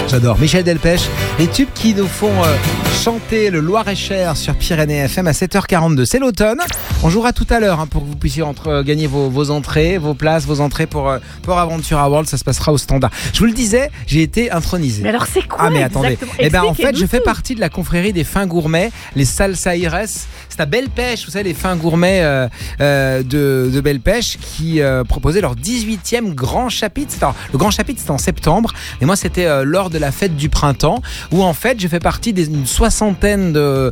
J'adore Michel Delpech, les tubes qui nous font chanter le Loir-et-Cher sur Pyrénées FM à 7h42. C'est l'automne. On jouera tout à l'heure pour que vous puissiez gagner vos entrées, vos places, vos entrées pour Aventura World. Ça se passera au Standard. Je vous le disais, j'ai été intronisé. Mais alors c'est quoi Ah mais attendez. En fait, je fais tout. partie de la confrérie des fins gourmets, les Salsaires. C'est à Belpech, vous savez, les fins gourmets de Belpech qui proposaient leur 18e grand chapitre. Alors, le grand chapitre, c'était en septembre. Et moi, c'était lors de la fête du printemps où en fait, je fais partie d'une soixantaine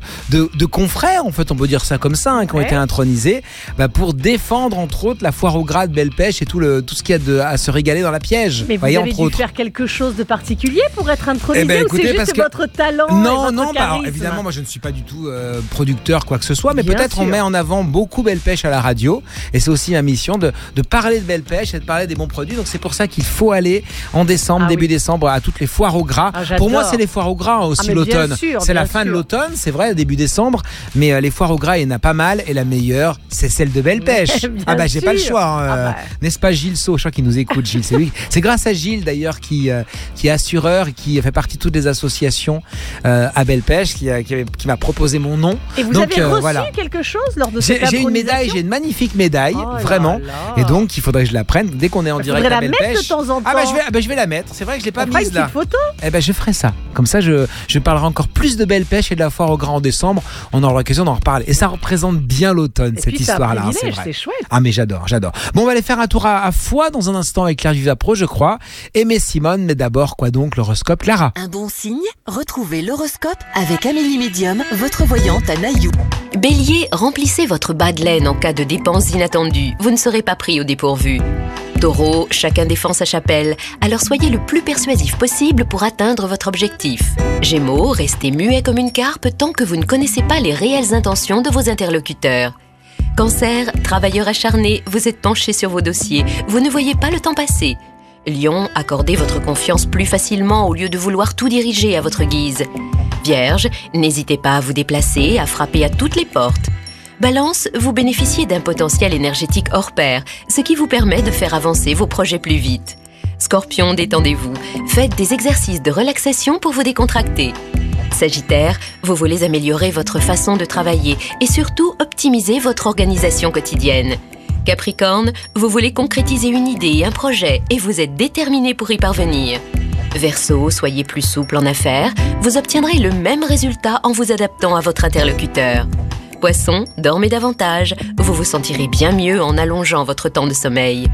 de confrères, en fait, on peut dire ça comme ça, qui ont été intronisés pour défendre, entre autres, la foire au gras de Belpech et tout ce qu'il y a à se régaler dans la Piège. Mais vous avez dû faire quelque chose de particulier pour être intronisé ou c'est juste votre talent Non, et votre charisme? évidemment, moi je ne suis pas du tout producteur, quoi que ce soit, mais Bien peut-être sûr. on met en avant beaucoup Belpech à la radio et c'est aussi ma mission de parler de Belpech et de parler des bons produits. Donc c'est pour ça qu'il faut aller en décembre, début décembre, à toutes les foires au gras. Pour moi, c'est les foires au gras aussi l'automne. C'est la fin de l'automne, c'est vrai, début décembre, mais les foires au gras, il y en a pas mal et la meilleure, c'est celle de Belpech. J'ai pas le choix. N'est-ce pas Gilles Sau? Je crois qu'il nous écoute, Gilles. C'est grâce à Gilles d'ailleurs qui est assureur et qui fait partie de toutes les associations à Belpech, qui m'a proposé mon nom. Et vous avez reçu quelque chose lors de cette J'ai une médaille, j'ai une magnifique médaille, vraiment. Et donc il faudrait que je la prenne dès qu'on est en direct à Belpech. Vous la mettre de temps en temps. Je vais la mettre. C'est vrai que je l'ai pas On fera mise une là. petite photo. Je ferai ça. Comme ça, je parlerai encore plus de Belpech et de la foire au gras en décembre. On aura l'occasion d'en reparler. Et ça représente bien l'automne, cette histoire-là. C'est vrai. C'est chouette. Ah mais j'adore. Bon, on va aller faire un tour à Foix dans un instant avec Claire Vivapro, je crois. Aimé Simone, mais d'abord, quoi donc, l'horoscope, Clara? Un bon signe? Retrouvez l'horoscope avec Amélie Médium, votre voyante à Naïou. Bélier, remplissez votre bas de laine en cas de dépenses inattendues. Vous ne serez pas pris au dépourvu. Taureau, chacun défend sa chapelle, alors soyez le plus persuasif possible pour atteindre votre objectif. Gémeaux, restez muet comme une carpe tant que vous ne connaissez pas les réelles intentions de vos interlocuteurs. Cancer, travailleur acharné, vous êtes penché sur vos dossiers, vous ne voyez pas le temps passer. Lion, accordez votre confiance plus facilement au lieu de vouloir tout diriger à votre guise. Vierge, n'hésitez pas à vous déplacer, à frapper à toutes les portes. Balance, vous bénéficiez d'un potentiel énergétique hors pair, ce qui vous permet de faire avancer vos projets plus vite. Scorpion, détendez-vous, faites des exercices de relaxation pour vous décontracter. Sagittaire, vous voulez améliorer votre façon de travailler et surtout optimiser votre organisation quotidienne. Capricorne, vous voulez concrétiser une idée, un projet et vous êtes déterminé pour y parvenir. Verseau, soyez plus souple en affaires, vous obtiendrez le même résultat en vous adaptant à votre interlocuteur. Poisson, dormez davantage, vous vous sentirez bien mieux en allongeant votre temps de sommeil.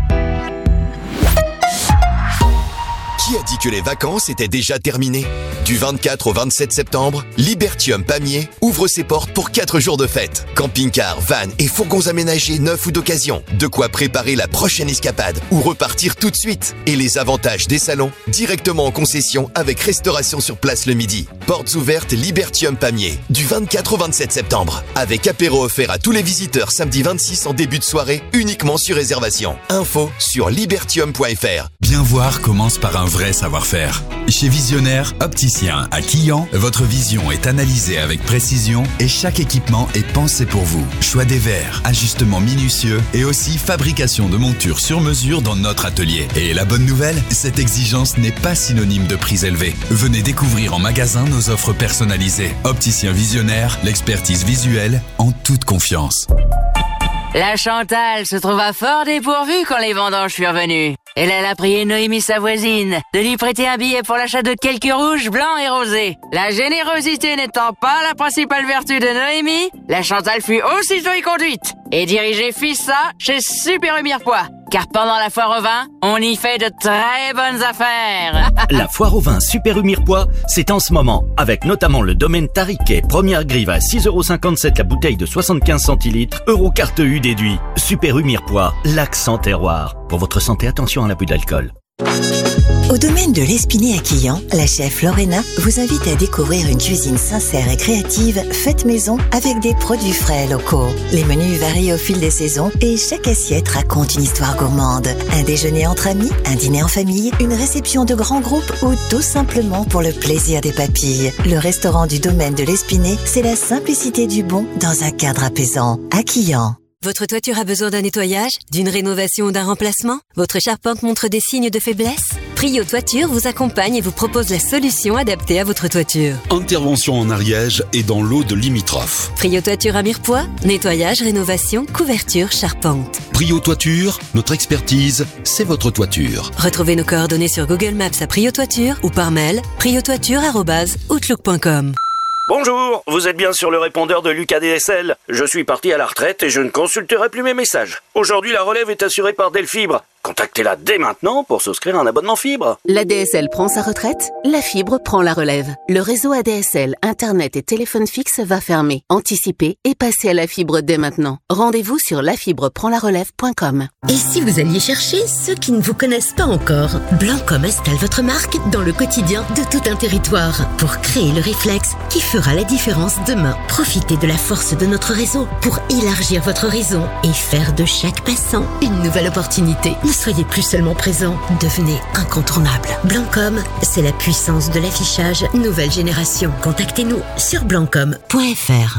Qui a dit que les vacances étaient déjà terminées? Du 24 au 27 septembre, Libertium Pamiers ouvre ses portes pour 4 jours de fête. Camping-car, van et fourgons aménagés neufs ou d'occasion. De quoi préparer la prochaine escapade ou repartir tout de suite. Et les avantages des salons, directement en concession avec restauration sur place le midi. Portes ouvertes Libertium Pamiers, du 24 au 27 septembre. Avec apéro offert à tous les visiteurs samedi 26 en début de soirée, uniquement sur réservation. Info sur libertium.fr. Bien voir commence par un vrai savoir-faire. Chez Visionnaire, opticien à Quillan, votre vision est analysée avec précision et chaque équipement est pensé pour vous. Choix des verres, ajustement minutieux et aussi fabrication de montures sur mesure dans notre atelier. Et la bonne nouvelle, cette exigence n'est pas synonyme de prix élevé. Venez découvrir en magasin nos offres personnalisées. Opticien Visionnaire, l'expertise visuelle en toute confiance. La Chantal se trouva fort dépourvue quand les vendanges furent venues. Elle alla prier Noémie, sa voisine, de lui prêter un billet pour l'achat de quelques rouges, blancs et rosés. La générosité n'étant pas la principale vertu de Noémie, la Chantal fut aussitôt y conduite et dirigée Fissa chez Super U Mirepoix. Car pendant la foire au vin, on y fait de très bonnes affaires. La foire au vin Super U Mirepoix, c'est en ce moment, avec notamment le domaine Tariquet, première grive à 6,57€ la bouteille de 75 centilitres, euro carte U déduit. Super U Mirepoix, l'accent terroir. Pour votre santé, attention à l'abus d'alcool. Au domaine de l'Espiné à Quillan, la chef Lorena vous invite à découvrir une cuisine sincère et créative faite maison avec des produits frais locaux. Les menus varient au fil des saisons et chaque assiette raconte une histoire gourmande. Un déjeuner entre amis, un dîner en famille, une réception de grands groupes ou tout simplement pour le plaisir des papilles. Le restaurant du domaine de l'Espiné, c'est la simplicité du bon dans un cadre apaisant. À Quillan. Votre toiture a besoin d'un nettoyage, d'une rénovation ou d'un remplacement? Votre charpente montre des signes de faiblesse? Prio Toiture vous accompagne et vous propose la solution adaptée à votre toiture. Intervention en Ariège et dans l'eau de limitrophes. Prio Toiture à Mirepoix, nettoyage, rénovation, couverture, charpente. Prio Toiture, notre expertise, c'est votre toiture. Retrouvez nos coordonnées sur Google Maps à Prio Toiture ou par mail priotoiture@outlook.com. Bonjour, vous êtes bien sur le répondeur de Lucas DSL. Je suis parti à la retraite et je ne consulterai plus mes messages. Aujourd'hui, la relève est assurée par Delfibre. Contactez-la dès maintenant pour souscrire un abonnement fibre. La DSL prend sa retraite, la fibre prend la relève. Le réseau ADSL, Internet et téléphone fixe va fermer. Anticipez et passez à la fibre dès maintenant. Rendez-vous sur lafibreprendlarelève.com. Et si vous alliez chercher ceux qui ne vous connaissent pas encore, Blancom installe votre marque dans le quotidien de tout un territoire pour créer le réflexe qui fera la différence demain. Profitez de la force de notre réseau pour élargir votre réseau et faire de chaque passant une nouvelle opportunité. Ne soyez plus seulement présent, devenez incontournable. Blancom, c'est la puissance de l'affichage nouvelle génération. Contactez-nous sur blancom.fr.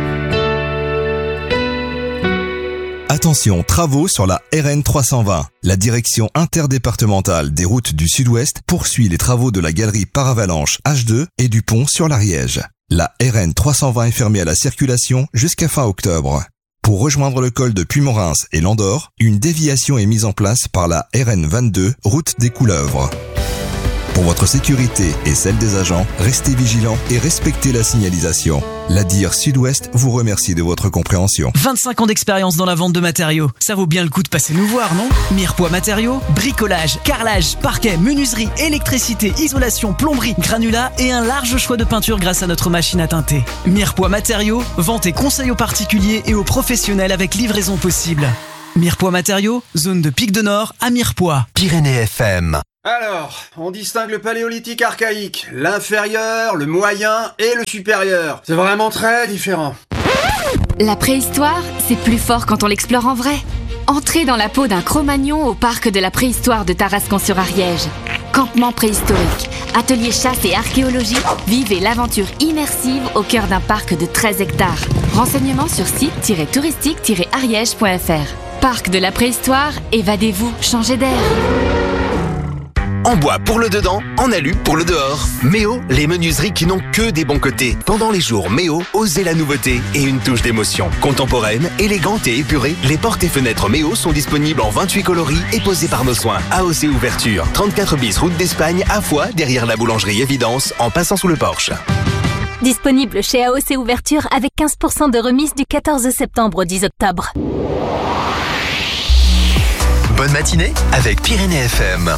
Attention, travaux sur la RN 320. La direction interdépartementale des routes du Sud-Ouest poursuit les travaux de la galerie Paravalanche H2 et du pont sur l'Ariège. La RN 320 est fermée à la circulation jusqu'à fin octobre. Pour rejoindre le col de Puymoren's et Landor, une déviation est mise en place par la RN 22, route des Couleuvres. Pour votre sécurité et celle des agents, restez vigilants et respectez la signalisation. La DIR Sud-Ouest vous remercie de votre compréhension. 25 ans d'expérience dans la vente de matériaux. Ça vaut bien le coup de passer nous voir, non? Mirepoix Matériaux, bricolage, carrelage, parquet, menuiserie, électricité, isolation, plomberie, granulat et un large choix de peinture grâce à notre machine à teinter. Mirepoix Matériaux, vente et conseil aux particuliers et aux professionnels avec livraison possible. Mirepoix Matériaux, zone de Pic de Nord à Mirepoix. Pyrénées FM. Alors, on distingue le paléolithique archaïque, l'inférieur, le moyen et le supérieur. C'est vraiment très différent. La préhistoire, c'est plus fort quand on l'explore en vrai. Entrez dans la peau d'un Cro-Magnon au parc de la préhistoire de Tarascon-sur-Ariège. Campement préhistorique, atelier chasse et archéologie, vivez l'aventure immersive au cœur d'un parc de 13 hectares. Renseignements sur site-touristique-ariège.fr. Parc de la préhistoire, évadez-vous, changez d'air. En bois pour le dedans, en alu pour le dehors. Méo, les menuiseries qui n'ont que des bons côtés. Pendant les jours Méo, osez la nouveauté et une touche d'émotion. Contemporaine, élégante et épurée, les portes et fenêtres Méo sont disponibles en 28 coloris et posées par nos soins. AOC Ouverture, 34 bis route d'Espagne, à Foix, derrière la boulangerie Évidence, en passant sous le porche. Disponible chez AOC Ouverture avec 15% de remise du 14 septembre au 10 octobre. Bonne matinée avec Pyrénées FM.